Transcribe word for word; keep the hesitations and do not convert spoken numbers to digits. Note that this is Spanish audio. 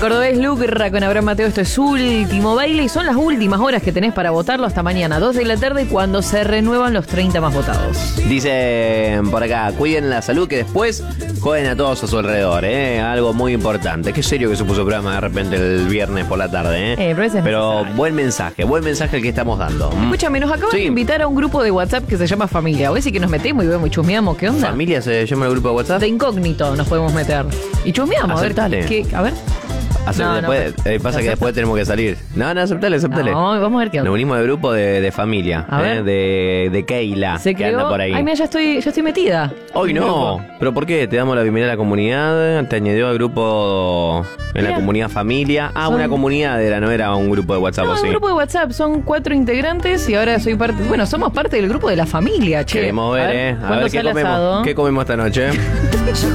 cordobés Lucra con Abraham Mateo, esto es su último baile y son las últimas horas que tenés para votarlo hasta mañana, dos de la tarde, cuando se renuevan los treinta más votados. Dicen por acá, cuiden la salud que después joden a todos a su alrededor, ¿eh? Algo muy importante. Qué serio que se puso el programa de repente el viernes por la tarde, ¿eh? Eh, pero ese es pero necesario. buen mensaje, buen mensaje el que estamos dando. Escúchame, nos acaban Sí. de invitar a un grupo de WhatsApp que se llama Familia. A ver si que nos metemos y vemos y chusmeamos. ¿Qué onda? ¿Familia se llama el grupo de WhatsApp? De incógnito nos podemos meter. Y chusmeamos, a ver. Aceptale. ¿qué? A ver. Hacer- No, no, después, pero- eh, pasa que ¿acepta? después tenemos que salir. No, no, aceptale, aceptale. No, vamos a ver qué Nos onda. unimos de grupo de, de familia, A ¿eh? ver. de, de Keila, Se que anda creó. por ahí. Ay, mira, ya estoy, ya estoy metida. Hoy no, Grupo. pero ¿por qué? Te damos la bienvenida a la comunidad, te añadió al grupo en la Mira. comunidad familia. Ah, Son- una comunidad era, no era un grupo de WhatsApp, No, ¿o un sí? grupo de WhatsApp, son cuatro integrantes y ahora soy parte. Bueno, somos parte del grupo de la familia, che. Queremos ver, ¿eh? A ¿cuándo ver qué sale comemos, asado? qué comemos esta noche.